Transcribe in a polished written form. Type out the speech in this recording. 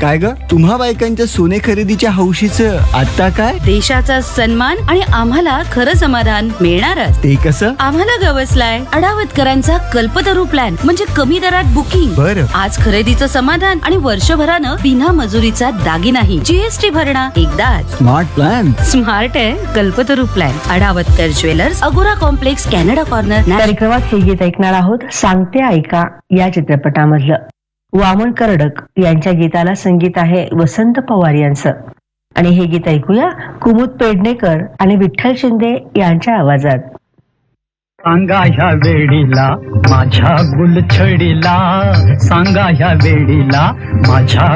काय ग, तुम्हा बायकांच्या सोने खरेदीच्या हौशीचं आता काय? देशाचा सन्मान आणि आम्हाला खरं समाधान मिळणारच. ते कसं? आम्हाला गवसलाय अडावतकरांचा कल्पतरू प्लॅन, म्हणजे कमी दरात बुकिंग. बरं. आज खरेदीचं समाधान आणि वर्षभरानं बिना मजुरीचा दागिनाही. जीएसटी भरणा एकदाच. Smart plan. स्मार्ट आहे कल्पतरू प्लॅन. अडावतकर ज्वेलर्स, अगोरा कॉम्प्लेक्स, कॅनडा कॉर्नर. कार्यक्रमात हे गीत ऐकणार आहोत सांगते ऐका या चित्रपटामधलं. वामन कर्डक यांच्या गीताला संगीत आहे वसंत पवार यांचं. आणि हे गीत ऐकूया कुमुद पेडणेकर आणि विठ्ठल शिंदे यांच्या आवाजात. सांगा ह्या वेळीला माझ्या गुलछडीला, सांगा ह्या वेळीला माझ्या